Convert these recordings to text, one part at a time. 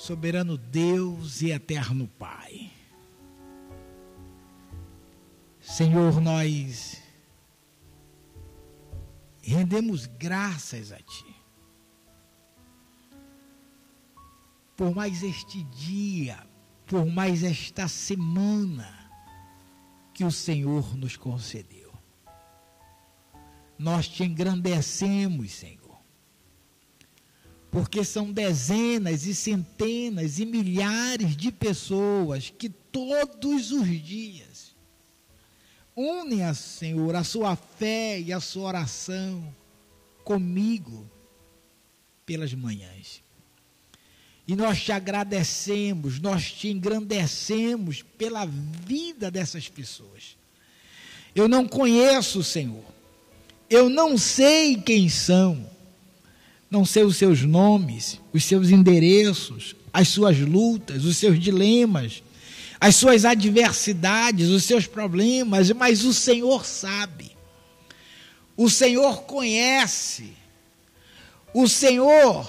Soberano Deus e eterno Pai, Senhor, nós rendemos graças a Ti por mais este dia, por mais esta semana que o Senhor nos concedeu. Nós Te engrandecemos, Senhor, porque são dezenas e centenas e milhares de pessoas que todos os dias unem, Senhor, a sua fé e a sua oração comigo pelas manhãs. E nós Te agradecemos, nós Te engrandecemos pela vida dessas pessoas. Eu não conheço, Senhor, eu não sei quem são, não sei os seus nomes, os seus endereços, as suas lutas, os seus dilemas, as suas adversidades, os seus problemas, mas o Senhor sabe, o Senhor conhece, o Senhor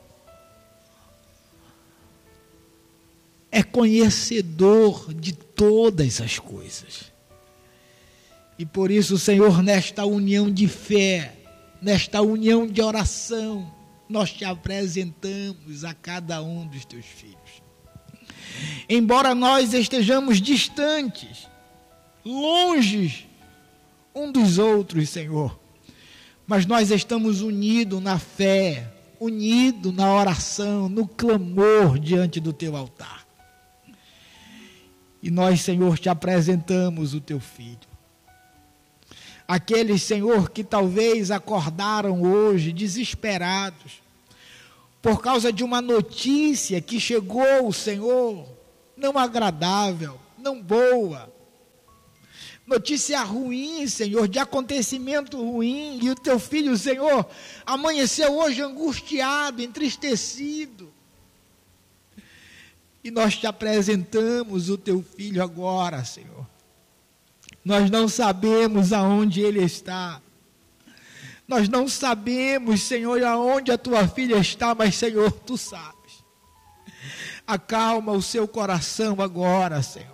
é conhecedor de todas as coisas. E por isso, Senhor, nesta união de fé, nesta união de oração, nós Te apresentamos a cada um dos Teus filhos. Embora nós estejamos distantes, longe um dos outros, Senhor, mas nós estamos unidos na fé, unidos na oração, no clamor diante do Teu altar. E nós, Senhor, Te apresentamos o Teu Filho. Aqueles, Senhor, que talvez acordaram hoje desesperados por causa de uma notícia que chegou, Senhor, não agradável, não boa. Notícia ruim, Senhor, de acontecimento ruim, e o Teu Filho, Senhor, amanheceu hoje angustiado, entristecido. E nós Te apresentamos o Teu Filho agora, Senhor. Nós não sabemos aonde ele está. Nós não sabemos, Senhor, aonde a Tua filha está, mas, Senhor, Tu sabes. Acalma o seu coração agora, Senhor.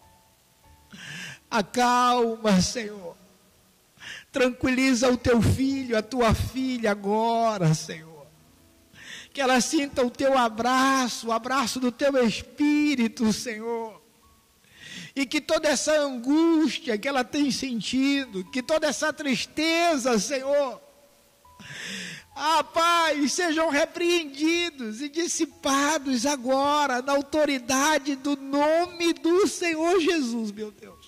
Acalma, Senhor. Tranquiliza o Teu filho, a Tua filha agora, Senhor. Que ela sinta o Teu abraço, o abraço do Teu Espírito, Senhor. E que toda essa angústia que ela tem sentido, que toda essa tristeza, Senhor, Pai, sejam repreendidos e dissipados agora, na autoridade do nome do Senhor Jesus, meu Deus.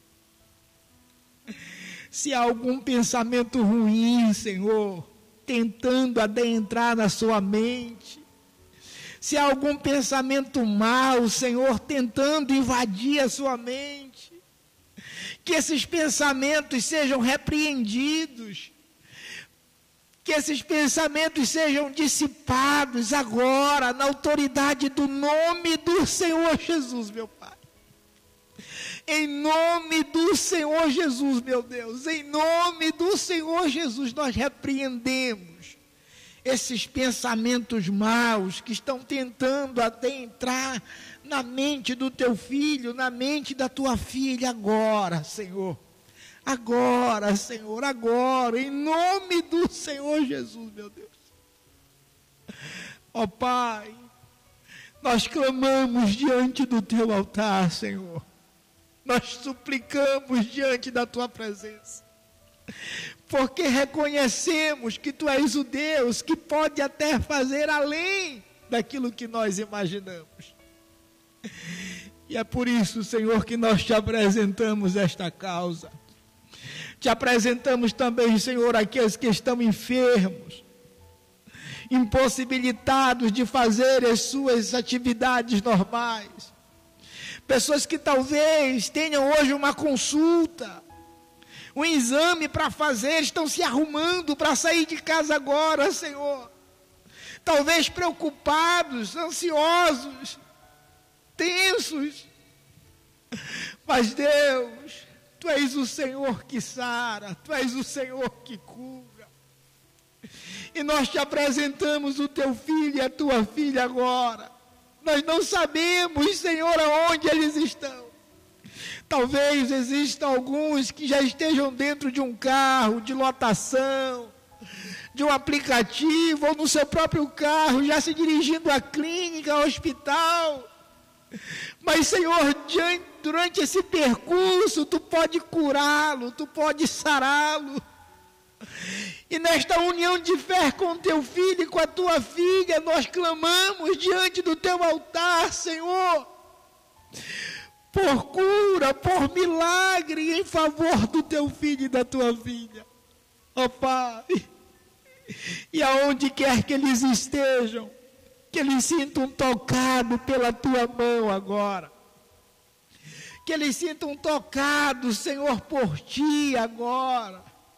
Se há algum pensamento ruim, Senhor, tentando adentrar na sua mente, se há algum pensamento mau, Senhor, tentando invadir a sua mente, que esses pensamentos sejam repreendidos, que esses pensamentos sejam dissipados agora, na autoridade do nome do Senhor Jesus, meu Pai. Em nome do Senhor Jesus, meu Deus, em nome do Senhor Jesus, nós repreendemos esses pensamentos maus que estão tentando adentrar na mente do Teu filho, na mente da Tua filha agora, Senhor. Agora, Senhor, agora, em nome do Senhor Jesus, meu Deus. Ó Pai, nós clamamos diante do Teu altar, Senhor. Nós suplicamos diante da Tua presença. Porque reconhecemos que Tu és o Deus que pode até fazer além daquilo que nós imaginamos. E é por isso, Senhor, que nós Te apresentamos esta causa. Te apresentamos também, Senhor, aqueles que estão enfermos, impossibilitados de fazer as suas atividades normais. Pessoas que talvez tenham hoje uma consulta, um exame para fazer, estão se arrumando para sair de casa agora, Senhor. Talvez preocupados, ansiosos, tensos. Mas Deus, Tu és o Senhor que sara, Tu és o Senhor que cura. E nós Te apresentamos o Teu filho e a Tua filha agora, Nós não sabemos, Senhor, aonde eles estão. Talvez existam alguns que já estejam dentro de um carro, de lotação, de um aplicativo, ou no seu próprio carro, já se dirigindo à clínica, ao hospital. Mas, Senhor, durante esse percurso, Tu pode curá-lo, Tu pode sará-lo. E nesta união de fé com Teu filho e com a Tua filha, nós clamamos diante do Teu altar, Senhor, por cura, por milagre, em favor do Teu filho e da Tua filha. Ó Pai, e aonde quer que eles estejam, que eles sintam tocado pela Tua mão agora. Que eles sintam tocados, Senhor, por Ti agora.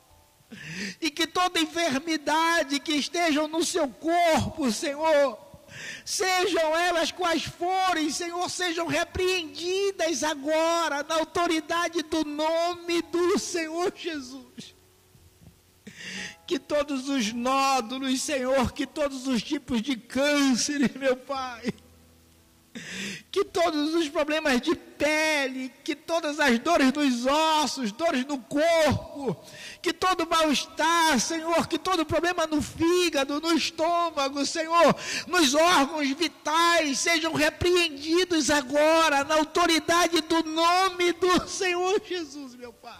E que toda enfermidade que estejam no seu corpo, Senhor, sejam elas quais forem, Senhor, sejam repreendidas agora, na autoridade do nome do Senhor Jesus. Que todos os nódulos, Senhor, que todos os tipos de cânceres, meu Pai, que todos os problemas de pele, que todas as dores dos ossos, dores no corpo, que todo mal-estar, Senhor, que todo problema no fígado, no estômago, Senhor, nos órgãos vitais, sejam repreendidos agora, na autoridade do nome do Senhor Jesus, meu Pai.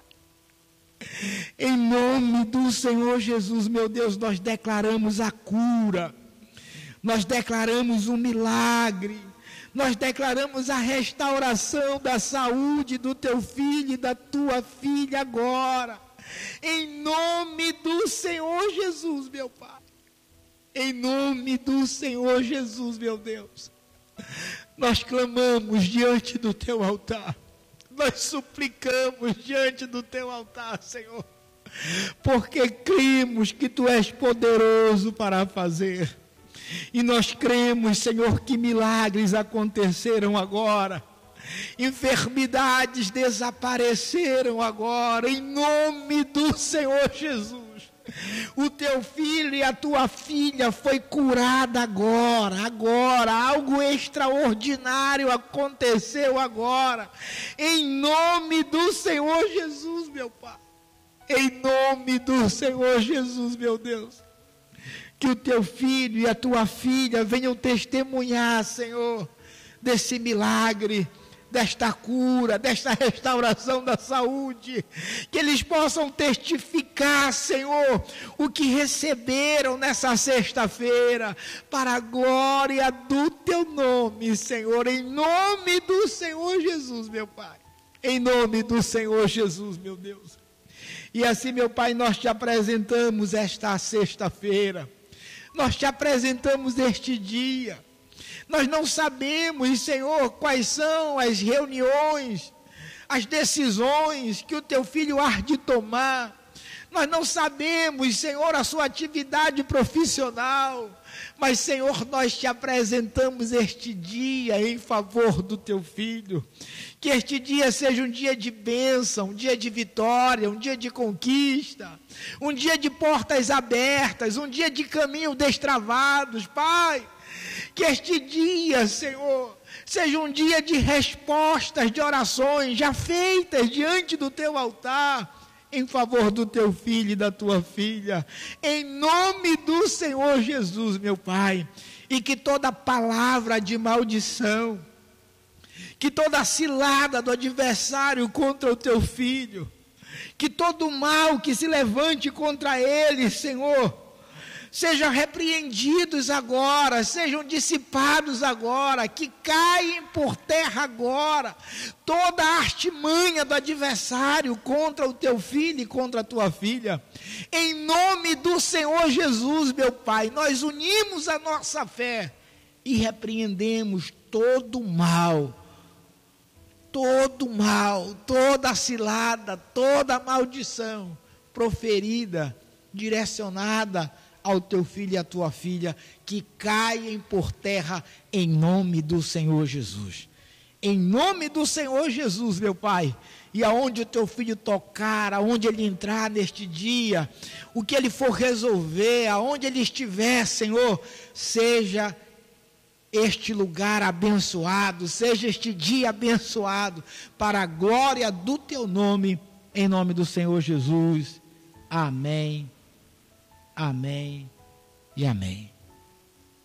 Em nome do Senhor Jesus, meu Deus, nós declaramos a cura, nós declaramos um milagre, nós declaramos a restauração da saúde do Teu filho e da Tua filha agora, em nome do Senhor Jesus, meu Pai, em nome do Senhor Jesus, meu Deus, nós clamamos diante do Teu altar, nós suplicamos diante do Teu altar, Senhor, porque cremos que Tu és poderoso para fazer, e nós cremos, Senhor, que milagres aconteceram agora, enfermidades desapareceram agora, em nome do Senhor Jesus. O Teu filho e a Tua filha foi curada agora, algo extraordinário aconteceu agora, em nome do Senhor Jesus, meu Pai, em nome do Senhor Jesus, meu Deus, que o Teu filho e a Tua filha venham testemunhar, Senhor, desse milagre, desta cura, desta restauração da saúde, que eles possam testificar, Senhor, o que receberam nessa sexta-feira, para a glória do Teu nome, Senhor, em nome do Senhor Jesus, meu Pai, em nome do Senhor Jesus, meu Deus. E assim, meu Pai, nós Te apresentamos esta sexta-feira, nós Te apresentamos este dia. Nós não sabemos, Senhor, quais são as reuniões, as decisões que o Teu filho há de tomar. Nós não sabemos, Senhor, a sua atividade profissional. Mas, Senhor, nós Te apresentamos este dia em favor do Teu filho. Que este dia seja um dia de bênção, um dia de vitória, um dia de conquista, um dia de portas abertas, um dia de caminhos destravados, Pai. Que este dia, Senhor, seja um dia de respostas, de orações já feitas diante do Teu altar, em favor do Teu filho e da Tua filha, em nome do Senhor Jesus, meu Pai. E que toda palavra de maldição, que toda cilada do adversário contra o Teu filho, que todo mal que se levante contra ele, Senhor, sejam repreendidos agora, sejam dissipados agora, que caem por terra agora, toda a artimanha do adversário contra o Teu filho e contra a Tua filha, em nome do Senhor Jesus, meu Pai, nós unimos a nossa fé e repreendemos todo mal, toda cilada, toda maldição proferida, direcionada ao Teu filho e à Tua filha, que caem por terra em nome do Senhor Jesus. Em nome do Senhor Jesus, meu Pai. E aonde o Teu filho tocar, aonde ele entrar neste dia, o que ele for resolver, aonde ele estiver, Senhor, seja este lugar abençoado, seja este dia abençoado, para a glória do teu nome, em nome do Senhor Jesus. Amém, amém e amém.